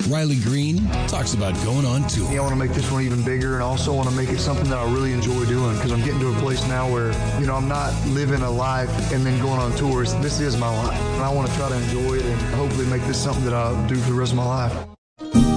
Riley Green talks about going on tour. I want to make this one even bigger, and also want to make it something that I really enjoy doing, because I'm getting to a place now where, I'm not living a life and then going on tours. This is my life, and I want to try to enjoy it and hopefully make this something that I'll do for the rest of my life.